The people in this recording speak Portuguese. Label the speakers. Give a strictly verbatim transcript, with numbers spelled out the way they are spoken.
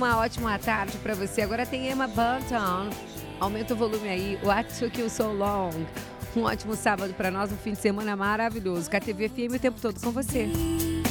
Speaker 1: uma ótima tarde pra você. Agora tem Emma Bunton. Aumenta o volume aí. What Took You So Long. Um ótimo sábado pra nós, um fim de semana maravilhoso. K T V F M o tempo todo com você.